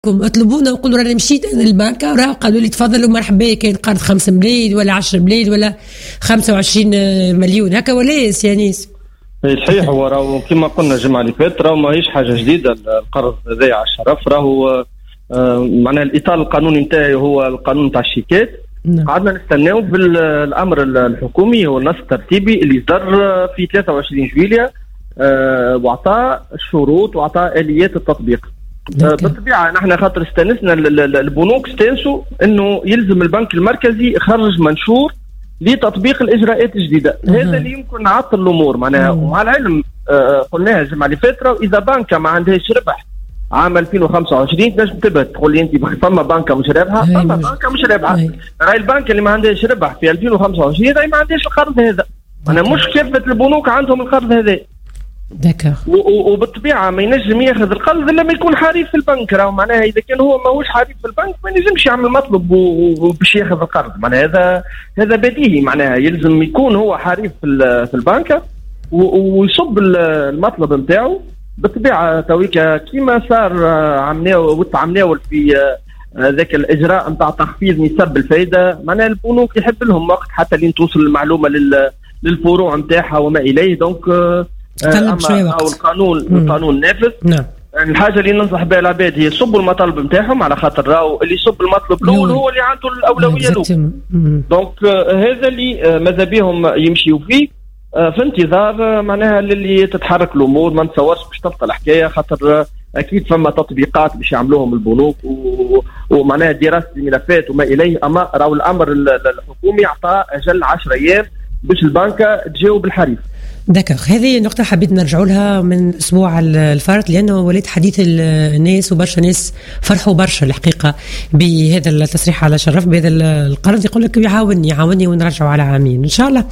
اطلبونا وقولوا راني مشيت انا للبنك قالوا لي تفضلوا مرحبا كاين قرض 5 ملايين ولا 10 ملايين ولا 25 مليون هكا ولا يانيس. صحيح. هو راهو كما قلنا الجمعه اللي فاتت راهو ماهيش حاجه جديده القرض هذا على الشرف. راهو معناها الاطار القانوني نتاعي هو القانون نتاع الشيكات. قعدنا نستناو بالامر الحكومي والنص الترتيبي اللي صدر في 23 جويلية واعطى الشروط واعطى اليات التطبيق. بالطبيعه نحن خاطر استنسنا البنوك استانسوا انه يلزم البنك المركزي يخرج منشور لتطبيق الاجراءات الجديده. هذا اللي يمكن نعطل الامور معناها. ومع العلم قلناها الجمعه اللي فاتت اذا بنكه ما عندهاش ربح عام 2025 تنجم تبهت تقول لي انت فما بنكه مش رابحه. فما بنكه مش رابحه. راهي البنكه اللي ما عندهاش ربح في 2025 راهي ما عندهاش القرض هذا. انا مش كافه البنوك عندهم القرض هذا. وبالطبيعه ما ينجم ياخذ القرض الا ما يكون حريف في البنك. راهو معناها اذا كان هو ماهوش حريف في البنك ما ينجمش يعمل مطلب باش ياخذ القرض. معناها هذا بديهي. معناها يلزم يكون هو حريف في البنكه ويصب المطلب نتاعو. بالطبيعه تويكا كيما صار عمناول في ذاك الاجراء نتاع تخفيض نسب الفائده. معناها البنوك يحب لهم وقت حتى لين توصل المعلومه للفروع نتاعها وما اليه. دونك او القانون نافذ. نعم. يعني الحاجه اللي ننصح بها العباد هي يصبوا المطالب نتاعهم على خاطر راهو اللي يصب المطلب الاول هو اللي عنده الاولويه له. دونك هذا اللي ماذا بهم يمشيوا فيه في انتظار معناها للي تتحرك الامور. ما نتصورش باش تبقى الحكايه خاطر اكيد فما تطبيقات باش يعملوهم البنوك ومعناها دراسه الملفات وما اليه. اما راهو الامر الحكومي اعطى اجل 10 ايام باش البنكه تجاوب الحريف. دكا هذه النقطة حبيت نرجعوا لها من الأسبوع الفارط لأنه وليت حديث الناس وبرشا ناس فرحوا برشا الحقيقة بهذا التصريح على شرف بهذا القرض. يقول لك يعاوني ونرجعوا على عامين إن شاء الله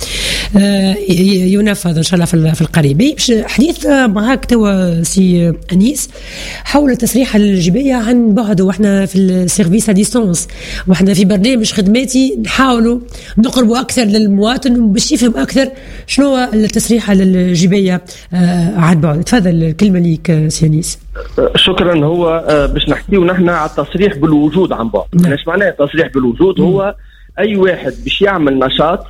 ينفذ إن شاء الله في القريب. حديث معاك توا سي أنيس حول التصريح الجباية عن بعد وإحنا في السيرفيس ديستانس وإحنا في برنامج خدماتي نحاولوا نقربوا أكثر للمواطن باش يفهم أكثر شنو التصريح على الجباية عن بعد. تفضل الكلمة ليك سيانيس. شكرا. هو باش نحكيو نحن على التصريح بالوجود عن بعد. ايش معناه التصريح بالوجود؟ هو اي واحد باش يعمل نشاط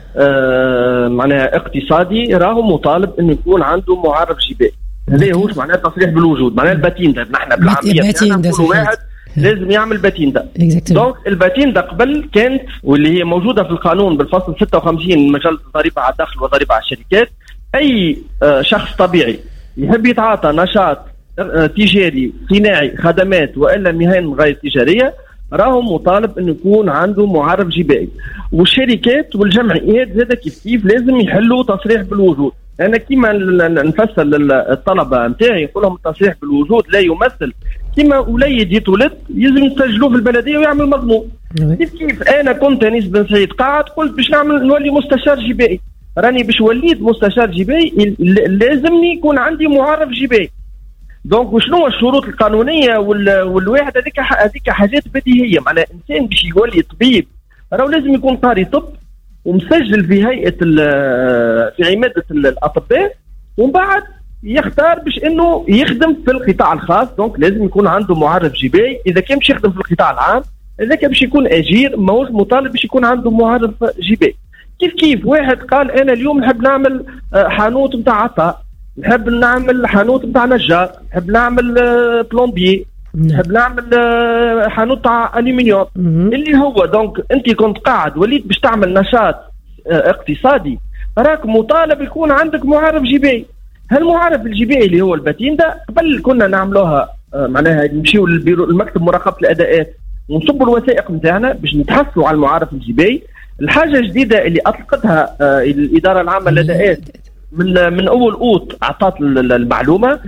معناها اقتصادي راهو مطالب انه يكون عنده معرف جباية. هذا هو معناه التصريح بالوجود. معناه الباتين ده نحن بالعامية كل واحد لازم يعمل باتين ده. دونك الباتين ده قبل كانت واللي هي موجوده في القانون بالفصل 56 مجله الضريبه على الدخل وضريبه على الشركات. اي شخص طبيعي يحب يتعاطى نشاط تجاري صناعي خدمات والا مهن غير تجاريه راهو مطالب انه يكون عنده معرف جبائي. والشركات والجمعيات هذا كيف لازم يحلوا تصريح بالوجود. انا كيما نفسر الطلبه نتاعي يقول لهم التصريح بالوجود لا يمثل كيما وليد يتولد يلزم يسجلوه في البلديه ويعمل مضمون. كيف انا كنت انيس بن سعيد قاعد قلت باش نولي مستشار جبائي. راني باش وليت مستشار جبائي لازمني يكون عندي معرف جبائي. دونك وشنو الشروط القانونيه والواحد هذيك حاجات بديهيه. معناها انسان باش يولي طبيب راهو لازم يكون قاري طب ومسجل في هيئه في عماده الاطباء ومن بعد يختار باش انه يخدم في القطاع الخاص. دونك لازم يكون عنده معرف جبائي. اذا كان باش يخدم في القطاع العام اذا كان باش يكون اجير ماهوش مطالب باش يكون عنده معرف جبائي. كيف واحد قال انا اليوم نحب نعمل حانوت نتاع عطاء، نحب نعمل حانوت نتاع نجار، نحب نعمل بلومبي، نحب نعمل حانوت تاع الومنيوم اللي هو. دونك انت كنت قاعد وليت باش تعمل نشاط اقتصادي راك مطالب يكون عندك معرف جبائي. هالمعرف الجبائي اللي هو الباتين ده قبل كنا نعملوها معناها نمشيو للبيرو المكتب مراقبه الاداءات ونصبوا الوثائق نتاعنا باش نتحصلوا على المعرف الجبائي. الحاجه الجديده اللي اطلقتها الاداره العامه للاداءات من اول اوت اعطت المعلومه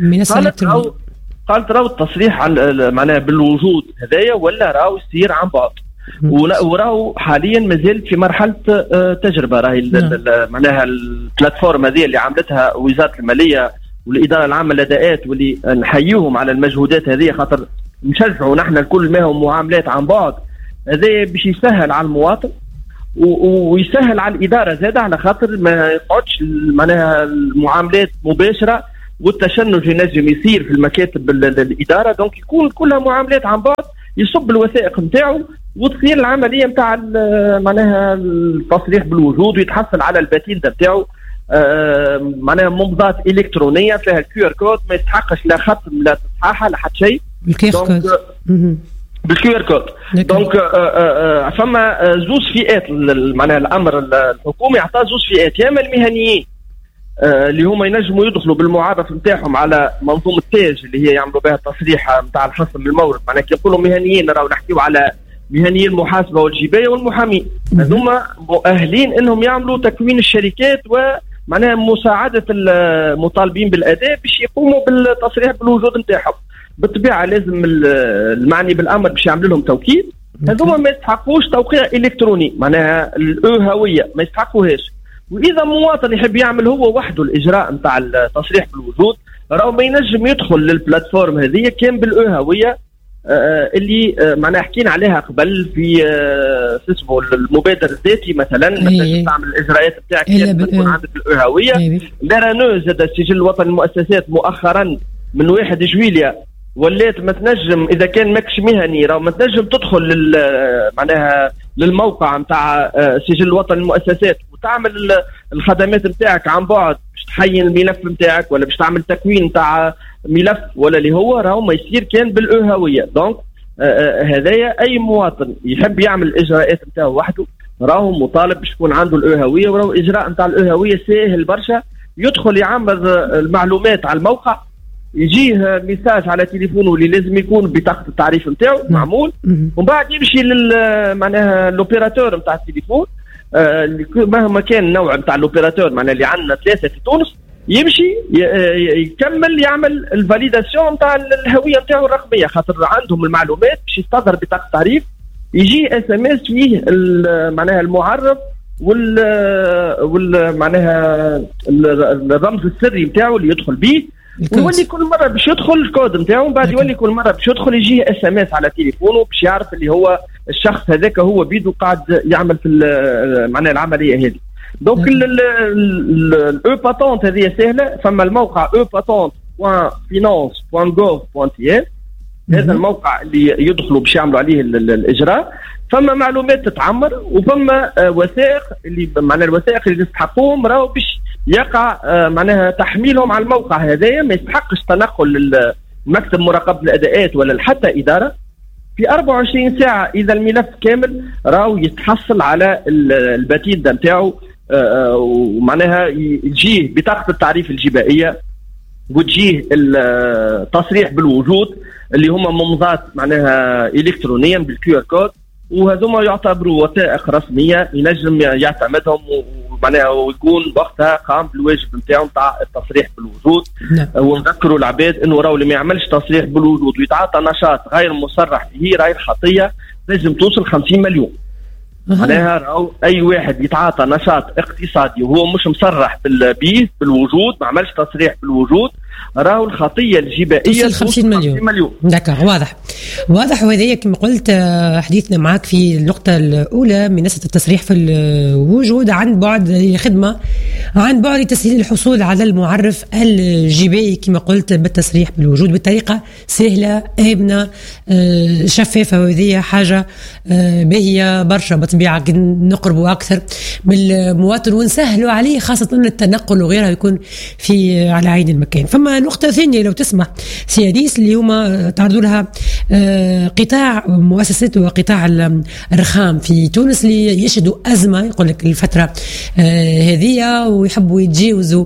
قالت راهو التصريح معناها بالوجود هذايا ولا راهو يصير عن بعد. وراهو حاليا مازال في مرحله تجربه. راهي معناها البلاتفورم هذه اللي عملتها وزاره الماليه والاداره العامه للاداءات واللي نحييهم على المجهودات هذه خاطر نشجعوا نحن الكل ما هم معاملات عن بعد. هذا باش يسهل على المواطن ويسهل على الاداره زاده على خاطر ما يقعدش معناها المعاملات مباشره والتشنج ينجم يصير في المكاتب الاداره. دونك يكون كلها معاملات عن بعد، يصب الوثائق نتاعو وتصير العمليه نتاع معناها التصريح بالوجود، ويتحصل على البتيل نتاعو معناها ممضات الكترونيه فيها الكيو ار كود، ما يستحقش لا ختم لا تصحيحه لا حتى شيء بالكيو ار كود. دونك فما زوز فئات، معناها الامر الحكومي عطاه زوز فئات، يا اما المهنيين اللي هما ينجموا يدخلوا بالمعرف نتاعهم على منظومه تاج اللي هي يعملوا بها التصريح نتاع الخصم من المورد. معناها كي يقولوا مهنيين راهو نحكيو على مهنيي المحاسبه والجبايه والمحامين، هذوما مؤهلين انهم يعملوا تكوين الشركات ومعناها مساعده المطالبين بالاداء باش يقوموا بالتصريح بالوجود نتاعهم. بالطبيعه لازم المعني بالامر باش يعمل لهم توكيد، هذوما ما يستحقوش توقيع الكتروني، معناها هويه ما يستحقوهاش. واذا مواطن يحب يعمل هو وحده الاجراء نتاع التصريح بالوجود، راهو ما ينجم يدخل للبلاتفورم هذه كان بالهويه اللي معناها حكينا عليها قبل في اسمه المبادر الذاتي مثلا. مثلا تعمل الاجراءات بتاعك تكون عندك الهويه. لارانو زاد السجل الوطني للمؤسسات مؤخرا من 1 جويليا ولات ما تنجم اذا كان ماكش مهني راهو ما تنجم تدخل معناها للموقع نتاع السجل الوطني للمؤسسات وتعمل الخدمات نتاعك عن بعد، باش تحين الملف نتاعك ولا باش تعمل تكوين نتاع ملف ولا اللي هو راهو ما يصير كان بالهويه. دونك هذايا اي مواطن يحب يعمل الاجراءات نتاعو وحده راهو مطالب باش يكون عنده الهويه، وراهو اجراء نتاع الهويه ساهل برشا. يدخل يعمل المعلومات على الموقع، يجيه ميساج على تليفونه اللي لازم يكون بطاقه التعريف نتاعو معمول، ومن بعد يمشي معناها لوبيراتور نتاع التليفون مهما كان النوع نتاع لوبيراتور، معناها اللي عندنا 3 في تونس، يمشي يكمل يعمل الفاليداسيون نتاع الهويه نتاعو الرقميه، خاطر عندهم المعلومات باش يستظهر بطاقه التعريف. يجي SMS فيه معناها المعرف معناها الرمز السري نتاعو اللي يدخل به، ويولي كل مره باش يدخل الكود نتاعو، من بعد يولي كل مره باش يدخل يجيه SMS على تليفونه باش يعرف اللي هو الشخص هذاك هو بيدو قاعد يعمل في معناها العمليه هذه. دونك الاو باتونت هذه سهله، فما الموقع epatent.finance.gov.tn، هذا الموقع اللي يدخلوا باش يعملوا عليه الاجراء. فما معلومات تتعمر وفما وثائق اللي معناها الوثائق اللي يستحقوهم راهو باش يقع معناها تحميلهم على الموقع هذايا. ما يستحقش تنقل مكتب مراقبه الاداءات ولا حتى اداره. في 24 ساعه اذا الملف كامل راهو يتحصل على البتيل نتاعو، ومعناها يجيه بطاقه التعريف الجبائيه وتجيه التصريح بالوجود اللي هما ممضات معناها الكترونيا بالكيو ار كود، وهذوما يعتبروا وثائق رسميه ينجم يعتمدهم معناها ويكون وقتها قام بالواجب نتاعو نتاع التصريح بالوجود. ونذكروا العباد انه راهو اللي ما يعملش تصريح بالوجود ويتعاطى نشاط غير مصرح به راهي الخطيه لازم توصل 50 مليون. معناها راهو اي واحد يتعاطى نشاط اقتصادي وهو مش مصرح به بالوجود، ما عملش تصريح بالوجود، راهو الخطيه الجبائيه توصل 50 مليون. دكا واضح. وهذا كما قلت حديثنا معك في النقطه الاولى منصه التصريح في الوجود عن بعد، هي خدمه عن بعد لتسهيل الحصول على المعرف الجبائي كما قلت بالتصريح بالوجود بطريقه سهله امنه شفافه، وهذه حاجه باهيه برشا. بطبيعه نقربوا اكثر من المواطن ونسهلوا عليه خاصه التنقل وغيرها يكون في على عين المكان. فما نقطه ثانيه لو تسمح سياديس اللي هما تعرضوا لها قطاع مؤسسات وقطاع الرخام في تونس اللي يشهدوا أزمة، يقول لك الفترة هذه ويحبوا يتجاوزوا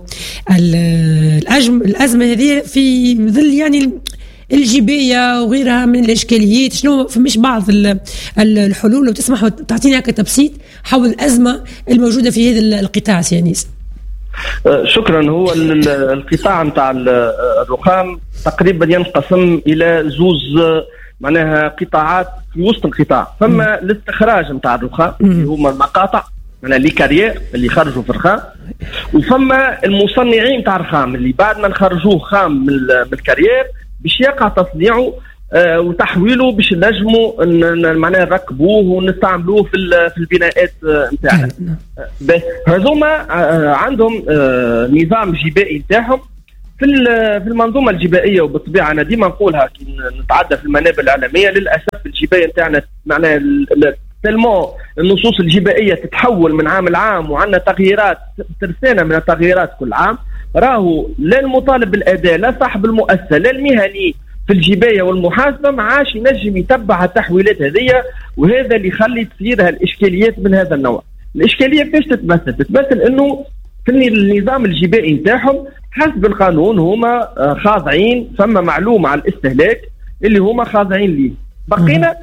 الأزمة هذه في ظل يعني الجباية وغيرها من الإشكاليات. شنو فمش بعض الحلول لو تسمح تعطينا كتبسيط حول الأزمة الموجودة في هذا القطاع سيانيس؟ شكرا. هو القطاع نتاع الرخام تقريبا ينقسم الى زوز معناها قطاعات في وسط القطاع. فما الاستخراج نتاع الرخام اللي هما المقاطع معناها لي كارير اللي خرجوا في الرخام، وفما المصنعين نتاع الرخام اللي بعد ما نخرجوه خام من الكارير باش يقع تصنيعه وتحويله باش نجموا معناها نركبوه ونستعملوه في البناءات نتاعنا. بس هذوما عندهم نظام جبائي نتاعهم في المنظومه الجبائيه. وبالطبيعه انا ديما نقولها كي نتعدى في المنابر الاعلاميه، للاسف الجبايه نتاعنا معناها تلمو النصوص الجبائيه تتحول من عام لعام، وعندنا تغييرات ترسانه من التغييرات كل عام. راهو لا المطالب بالاداء لا صاحب المؤسسه لا المهني في الجبايه والمحاسبه ما عادش ينجم يتبع التحويلات هذه، وهذا اللي يخلي تصير الاشكاليات من هذا النوع. الاشكاليه كيفاش تتمثل انه في النظام الجبائي نتاعهم حسب القانون هما خاضعين، ثم معلومه على الاستهلاك اللي هما خاضعين ليه. بقينا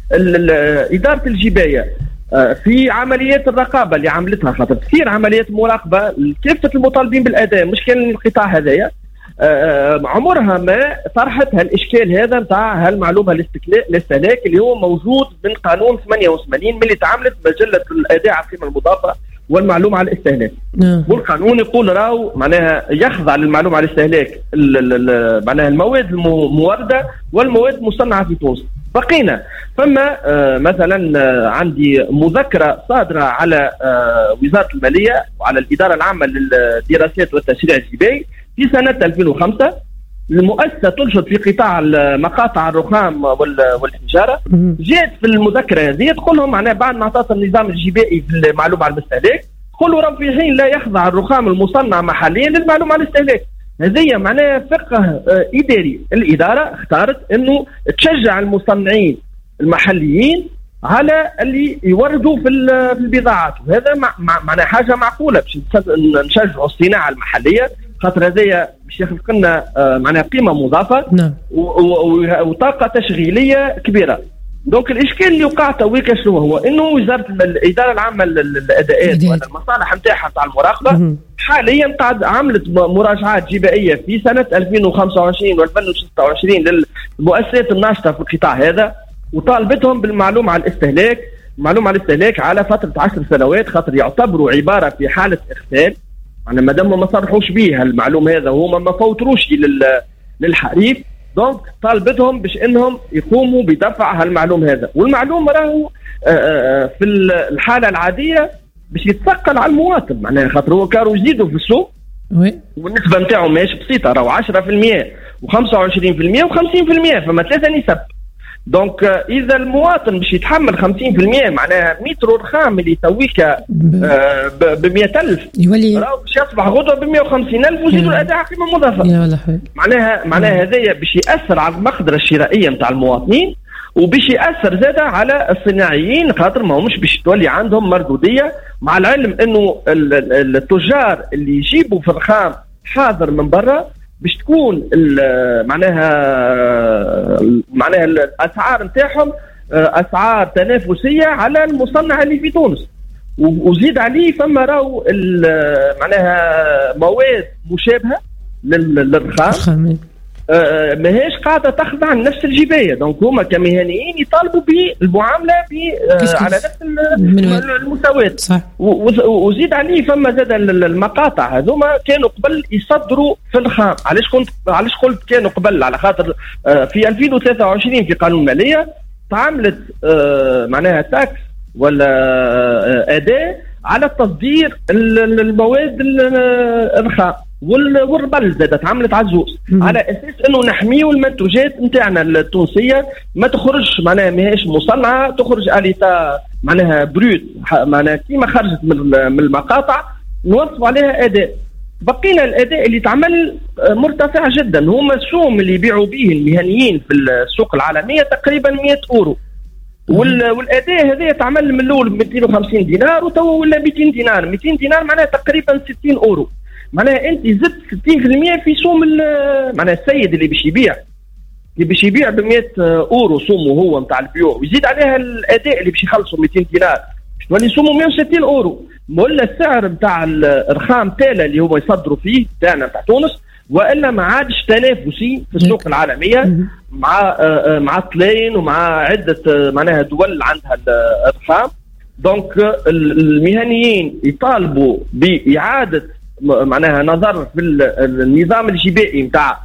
اداره الجبايه في عمليات الرقابه اللي عملتها، خاطر تصير عمليات مراقبه لكافه المطالبين بالاداء، مش كان القطاع هذايا عمرها ما طرحت هالاشكال هذا نتاع هالمعلومه الاستهلاك اللي هو موجود من قانون 88 من اللي تعاملت مجله الاداء على القيمه المضافه والمعلومه على الاستهلاك. والقانون يقول راهو معناها يخضع للمعلومه على الاستهلاك معناها المواد المورده والمواد المصنعه في تونس. بقينا فما مثلا عندي مذكره صادره على وزاره الماليه وعلى الاداره العامه للدراسات والتشريع الجبائي في سنه 2005. المؤسسه تنشط في قطاع مقاطع الرخام والحجاره، جات في المذكره هذه تقول لهم معناها بعد ما اعطت النظام الجبائي في المعلومه على الاستهلاك قولوا راه في حين لا يخضع الرخام المصنع محليا للمعلومه على الاستهلاك. هذه معناها فقه اداري. الاداره اختارت انه تشجع المصنعين المحليين على اللي يوردوا في البضاعات، وهذا معناها حاجه معقوله باش نشجعوا الصناعه المحليه، خاطر هذايا باش يخلق لنا معناها قيمه مضافه وطاقه تشغيليه كبيره. دونك الاشكال اللي وقع تويكا شنو هو؟ انه وزاره الاداره العامه للاداءات والمصالح نتاعها تاع المراقبه حاليا قاعد عملت مراجعات جبائيه في سنه 2025 و2026 للمؤسسات الناشطه في القطاع هذا، وطالبتهم بالمعلومه على الاستهلاك، معلومه على الاستهلاك على فتره 10 سنوات، خاطر يعتبروا عباره في حاله اغفال. يعني ما دام ما صرحوش به المعلومه هذا وهما ما فوتروش للحريف، دونك طالبتهم باش انهم يقوموا بدفع هالمعلوم هذا. والمعلوم راهو في الحاله العاديه باش يتثقل على المواطن، معناها خاطر هو كانوا يزيدوا في السوق والنسبه نتاعو ماهيش بسيطه، راهو 10% و25% و50%، فما ثلاثه نسب. دونك اذا المواطن باش يتحمل 50% معناها متر رخام اللي تويك ب 100,000 راهو باش يصبح غدوه ب 150,000 ويزيدوا الاداء قيمه مضافه. معناها هذايا باش ياثر على المقدره الشرائيه نتاع المواطنين، وباش ياثر زاده على الصناعيين، خاطر ما همش باش تولي عندهم مردوديه، مع العلم انه التجار اللي يجيبوا في الرخام حاضر من برا باش تكون معناها الاسعار نتاعهم اسعار تنافسيه على المصنع اللي في تونس، وزيد عليه فما راهو معناها مواد مشابهه للرخام ماهيش قاعده تخضع لنفس الجبايه. دونك هما كمهنيين يطالبوا بالمعامله على نفس المستويات. وزيد عليه فما زاد المقاطع هذوما كانوا قبل يصدروا في الخام. علاش قلت كانوا قبل؟ على خاطر في 2023 في قانون الماليه تعاملت معناها تاكس ولا اداء على تصدير المواد الرخام والربل زادت عملت عزوز، على اساس انه نحميوا المنتوجات نتاعنا التونسيه ما تخرجش معناها ماهيش مصنعه، تخرج اليتا معناها بروت، معناها كيما خرجت من المقاطع نوصفوا عليها اداء. بقينا الاداء اللي تعمل مرتفع جدا، هما السوم اللي يبيعوا به المهنيين في السوق العالميه تقريبا 100 اورو، والاداء هذا تعمل من الاول ب 250 دينار وتو ولا 200 دينار. 200 دينار معناها تقريبا 60 اورو، معناها انت زدت 60% في سوم معناها السيد اللي باش يبيع ب 100 اورو سومه هو نتاع البيوع، ويزيد عليها الاداء اللي باش يخلصوا 200 دينار باش تولي سومه 160 اورو. ولا السعر نتاع الرخام تالا اللي هما يصدروا فيه تاعنا نتاع تونس، والا ما عادش تنافسي في السوق العالميه مع طلين ومع عده معناها دول عندها الرخام. دونك المهنيين يطالبوا باعاده معناها نظر في النظام الجبائي نتاع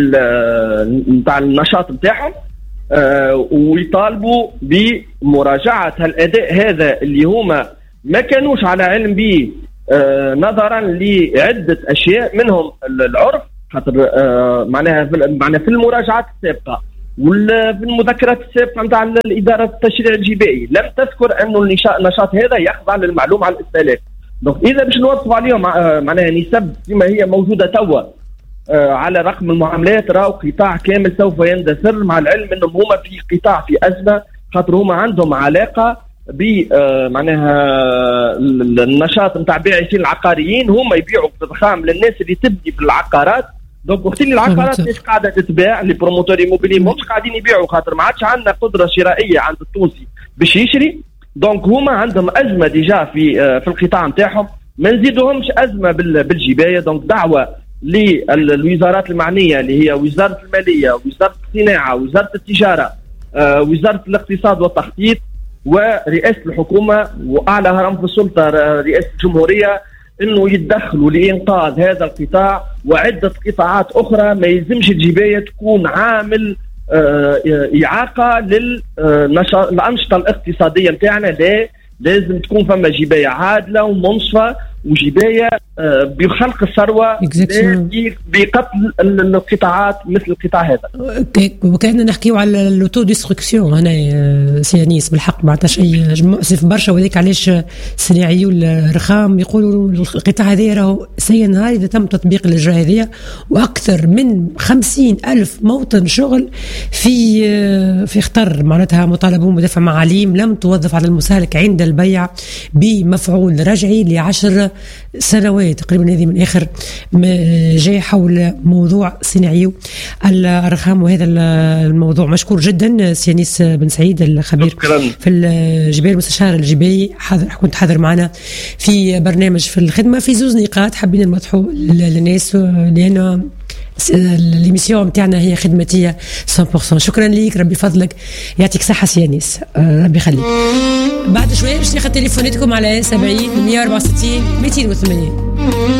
النشاط نتاعهم، ويطالبوا بمراجعه هالاداء هذا اللي هما ما كانوش على علم به نظرا لعده اشياء، منهم العرف خاطر معناها في المراجعات السابقه وفي المذكرات السابقه نتاع الاداره التشريع الجبائي لم تذكر انه النشاط هذا يخضع للمعلوم على الاستهلاك. دونك اذا باش نوظفوا عليهم معناها نسب كما هي موجوده توا على رقم المعاملات، راهو قطاع كامل سوف يندثر، مع العلم انهم هما في قطاع في ازمه، خاطر هما عندهم علاقه ب معناها النشاط نتاع باعثين العقاريين، هما يبيعوا بضخام للناس اللي تبني في العقارات. دونك وقت اللي العقارات مش قاعده تتباع، لي بروموتور ايموبيلي مش قاعدين يبيعوا خاطر ما عادش عندنا قدره شرائيه عند التونسي باش يشري. دونك هما عندهم ازمه ديجا في القطاع نتاعهم، ما نزيدوهمش ازمه بالجبايه. دونك دعوه للوزارات المعنيه اللي هي وزاره الماليه، وزاره الصناعه، وزاره التجاره، وزاره الاقتصاد والتخطيط، ورئاسه الحكومه، واعلى هرم في السلطه رئاسه الجمهوريه، انه يتدخلوا لانقاذ هذا القطاع وعده قطاعات اخرى. ما يلزمش الجبايه تكون عامل اعاقه للانشطه الاقتصاديه نتاعنا، لا، لازم تكون فما جبايه عادله ومنصفه، وجبايه بخلق الثروه بقتل القطاعات مثل القطاع هذا. وكأننا نحكيو على اللوتو ديستركسيون هنا سيانيس، بالحق معناتها شيء مؤسف برشا. وذلك علاش الصناعيين الرخام يقولوا القطاع هذا راهو سينهار اذا تم تطبيق الاجراء هذه، واكثر من 50,000 موطن شغل في خطر. معناتها مطالبون بدفع معاليم لم توظف على المستهلك عند البيع بمفعول رجعي ل10 سنوات تقريبا. هذه من آخر ما جاي حول موضوع صناعي الرخام. وهذا الموضوع مشكور جدا سيانيس بن سعيد الخبير في الجبال، المستشار الجبائي، كنت حاضر معنا في برنامج في الخدمة. في زوز نقاط حابين نوضحوا للناس لأنه الإميسيون متاعنا هي خدمتية 100%. شكرا ليك، ربي فضلك، يعطيك صحة سيانيس، ربي يخليك. بعد شوية باش ناخذ تليفوناتكم على 70 164 280.